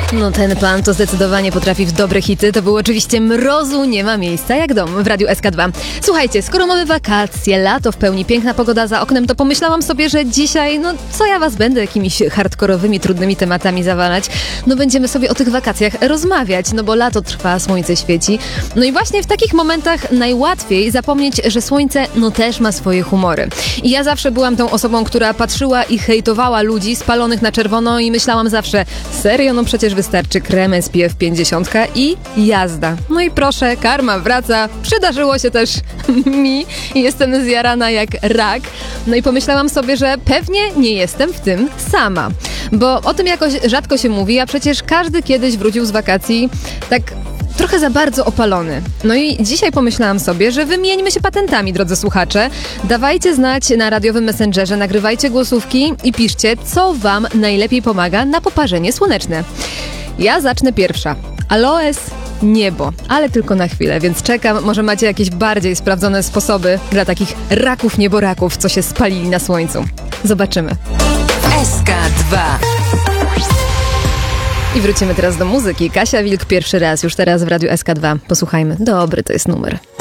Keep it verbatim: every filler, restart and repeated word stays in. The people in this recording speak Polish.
No ten pan to zdecydowanie potrafi w dobre hity. To był oczywiście Mrozu nie ma miejsca jak dom w Radiu S K dwa. Słuchajcie, skoro mamy wakacje, lato w pełni, piękna pogoda za oknem, to pomyślałam sobie, że dzisiaj, no co ja was będę jakimiś hardkorowymi, trudnymi tematami zawalać. No będziemy sobie o tych wakacjach rozmawiać, no bo lato trwa, słońce świeci. No i właśnie w takich momentach najłatwiej zapomnieć, że słońce no też ma swoje humory. I ja zawsze byłam tą osobą, która patrzyła i hejtowała ludzi spalonych na czerwono i myślałam zawsze, serio, no przecież wystarczy krem S P F pięćdziesiąt i jazda. No i proszę, karma wraca. Przydarzyło się też mi i jestem zjarana jak rak. No i pomyślałam sobie, że pewnie nie jestem w tym sama. Bo o tym jakoś rzadko się mówi, a przecież każdy kiedyś wrócił z wakacji tak trochę za bardzo opalony. No i dzisiaj pomyślałam sobie, że wymieńmy się patentami, drodzy słuchacze. Dawajcie znać na radiowym messengerze, nagrywajcie głosówki i piszcie, co wam najlepiej pomaga na poparzenie słoneczne. Ja zacznę pierwsza. Aloes, niebo, ale tylko na chwilę, więc czekam. Może macie jakieś bardziej sprawdzone sposoby dla takich raków nieboraków, co się spalili na słońcu. Zobaczymy. S K dwa. I wrócimy teraz do muzyki. Kasia Wilk pierwszy raz, już teraz w Radiu S K dwa. Posłuchajmy. Dobry to jest numer.